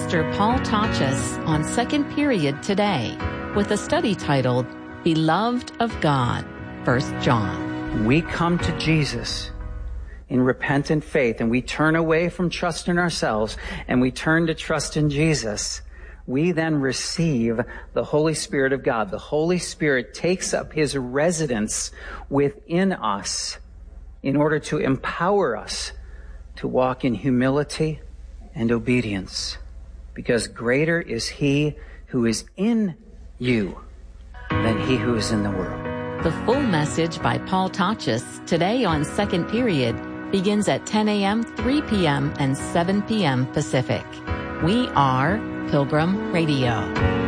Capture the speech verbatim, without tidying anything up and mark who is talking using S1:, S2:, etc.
S1: Pastor Paul Tachus on Second Period today with a study titled, Beloved of God, First John.
S2: We come to Jesus in repentant faith and we turn away from trust in ourselves and we turn to trust in Jesus. We then receive the Holy Spirit of God. The Holy Spirit takes up his residence within us in order to empower us to walk in humility and obedience, because greater is he who is in you than he who is in the world.
S1: The full message by Paul Tachus today on Second Period begins at ten a.m., three p.m., and seven p.m. Pacific. We are Pilgrim Radio.